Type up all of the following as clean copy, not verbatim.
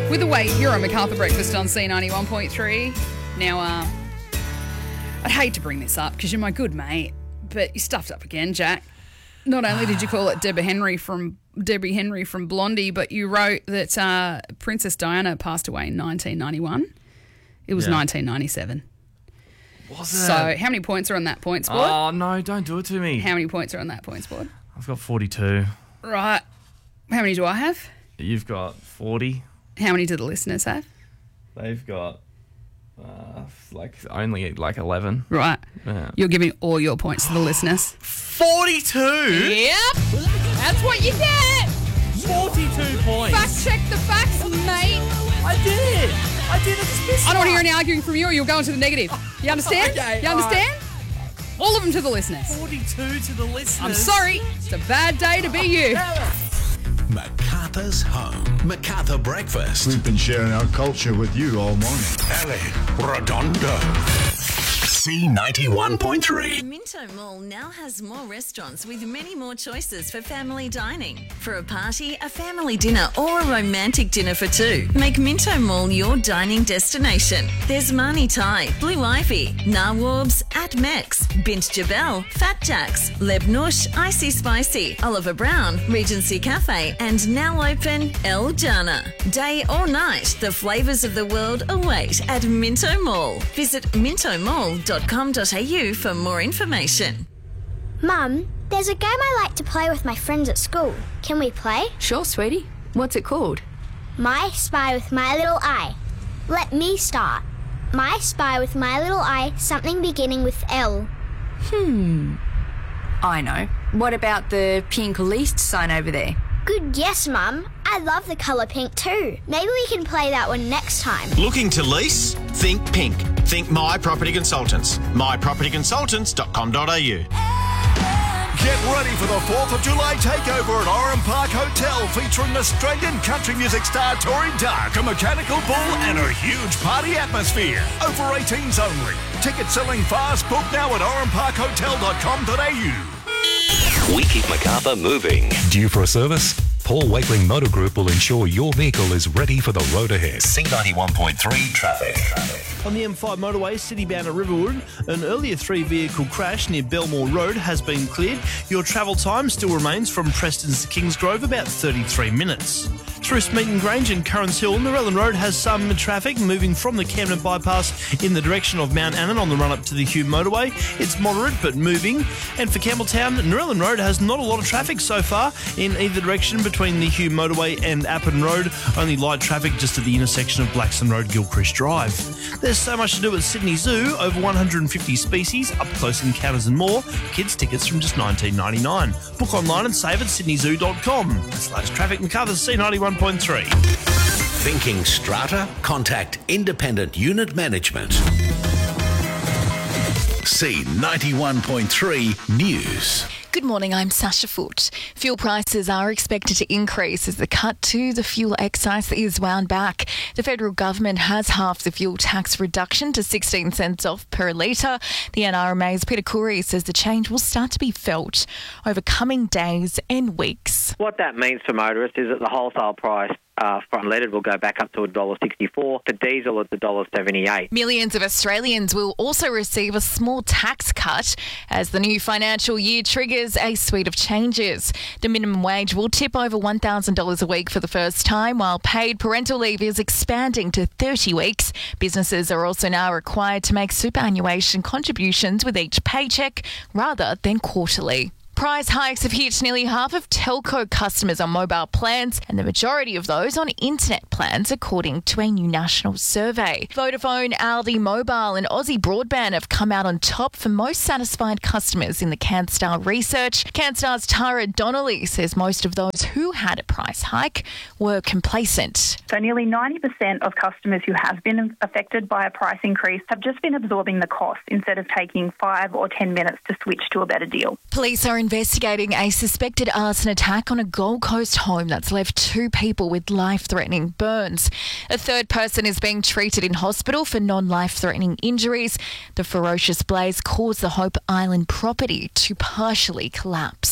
With the weight, you're on MacArthur Breakfast on C91.3. Now, I'd hate to bring this up because you're my good mate, but you stuffed up again, Jack. Not only did you call it Debbie Henry from Blondie, but you wrote that Princess Diana passed away in 1991. It was 1997. Was it? So, how many points are on that points board? Oh, no, don't do it to me. How many points are on that points board? I've got 42. Right. How many do I have? You've got 40. How many do the listeners have? They've got only 11. Right. Yeah. You're giving all your points to the listeners. 42? Yep. That's what you get. 42 points. Fact check the facts, mate. I did. I just missed I don't want to hear any arguing from you or you'll go into the negative. You understand? Okay, you understand? All of them to the listeners. 42 to the listeners. I'm sorry. It's a bad day to be you. MacArthur's home. MacArthur Breakfast. We've been sharing our culture with you all morning. Ellie Redondo. C91.3. Minto Mall now has more restaurants with many more choices for family dining. For a party, a family dinner or a romantic dinner for two, make Minto Mall your dining destination. There's Mani Thai, Blue Ivy, Nawabs, At Mex, Bint Jabel, Fat Jacks, Leb Nush, Icy Spicy, Oliver Brown, Regency Cafe and now open El Jana. Day or night, the flavours of the world await at Minto Mall. Visit mintomall.com.au for more information. Mum, there's a game I like to play with my friends at school. Can we play? Sure, sweetie. What's it called? My Spy with My Little Eye. Let me start. My Spy with My Little Eye, something beginning with L. I know. What about the pink least sign over there? Good guess, Mum. I love the colour pink too. Maybe we can play that one next time. Looking to lease? Think pink. Think My Property Consultants. mypropertyconsultants.com.au. Get ready for the 4th of July takeover at Oran Park Hotel featuring Australian country music star Tori Dark, a mechanical bull and a huge party atmosphere. Over 18s only. Tickets selling fast. Book now at oranparkhotel.com.au. We keep MacArthur moving. Due for a service? Paul Wakeling Motor Group will ensure your vehicle is ready for the road ahead. C91.3 traffic. On the M5 motorway, citybound at Riverwood, an earlier 3-vehicle crash near Belmore Road has been cleared. Your travel time still remains from Prestons to Kingsgrove, about 33 minutes. Through Smeaton Grange and Currans Hill, Narellan Road has some traffic moving from the Camden bypass in the direction of Mount Annan on the run-up to the Hume motorway. It's moderate but moving. And for Campbelltown, Narellan Road has not a lot of traffic so far in either direction between the Hume motorway and Appin Road. Only light traffic just at the intersection of Blackson Road, Gilchrist Drive. There's so much to do at Sydney Zoo, over 150 species, up-close encounters and more. Kids tickets from just $19.99. Book online and save at sydneyzoo.com. That's the latest traffic. MacArthur's C91.3. Thinking strata? Contact Independent Unit Management. C91.3 News. Good morning, I'm Sasha Foote. Fuel prices are expected to increase as the cut to the fuel excise is wound back. The federal government has halved the fuel tax reduction to 16 cents off per litre. The NRMA's Peter Coury says the change will start to be felt over coming days and weeks. What that means for motorists is that the wholesale price for unleaded will go back up to $1.64. For diesel, it's $1.78. Millions of Australians will also receive a small tax cut as the new financial year triggers a suite of changes. The minimum wage will tip over $1,000 a week for the first time, while paid parental leave is expanding to 30 weeks. Businesses are also now required to make superannuation contributions with each paycheck rather than quarterly. Price hikes have hit nearly half of telco customers on mobile plans and the majority of those on internet plans, according to a new national survey. Vodafone, Aldi Mobile and Aussie Broadband have come out on top for most satisfied customers in the CanStar research. CanStar's Tara Donnelly says most of those who had a price hike were complacent. So nearly 90% of customers who have been affected by a price increase have just been absorbing the cost instead of taking 5 or 10 minutes to switch to a better deal. Police are investigating a suspected arson attack on a Gold Coast home that's left 2 people with life-threatening burns. A third person is being treated in hospital for non-life-threatening injuries. The ferocious blaze caused the Hope Island property to partially collapse.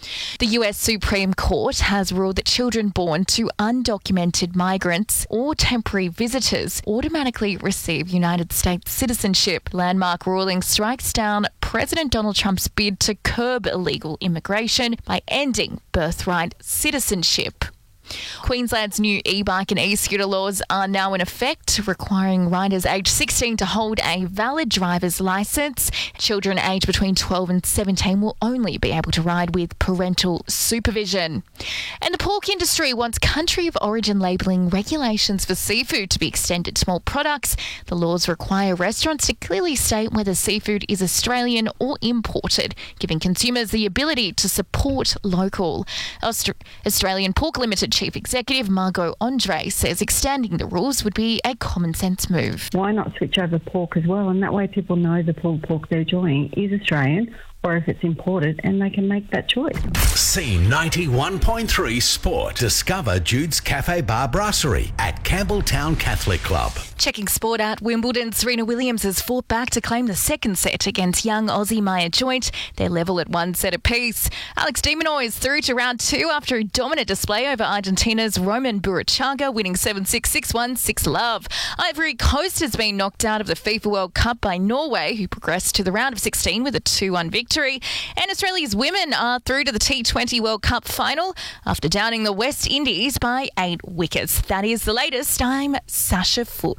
The US Supreme Court has ruled that children born to undocumented migrants or temporary visitors automatically receive United States citizenship. Landmark ruling strikes down President Donald Trump's bid to curb illegal immigration by ending birthright citizenship. Queensland's new e-bike and e-scooter laws are now in effect, requiring riders aged 16 to hold a valid driver's licence. Children aged between 12 and 17 will only be able to ride with parental supervision. And the pork industry wants country of origin labelling regulations for seafood to be extended to more products. The laws require restaurants to clearly state whether seafood is Australian or imported, giving consumers the ability to support local. Australian Pork Limited Chief Executive Margot Andre says extending the rules would be a common sense move. Why not switch over pork as well? And that way people know the pulled pork they're enjoying is Australian or if it's imported, and they can make that choice. C91.3 Sport. Discover Jude's Cafe Bar Brasserie at Campbelltown Catholic Club. Checking sport at Wimbledon, Serena Williams has fought back to claim the second set against young Aussie Maya Joint. They're level at 1 set apiece. Alex de Minaur is through to round 2 after a dominant display over Argentina's Roman Burruchaga, winning 7-6, 6-1, 6-love. Ivory Coast has been knocked out of the FIFA World Cup by Norway, who progressed to the round of 16 with a 2-1 victory. And Australia's women are through to the T20 World Cup final after downing the West Indies by 8 wickets. That is the latest. I'm Sasha Foote.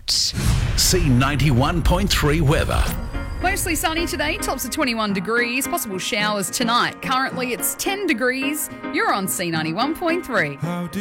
C91.3 weather. Mostly sunny today, tops of 21 degrees, possible showers tonight. Currently it's 10 degrees. You're on C91.3.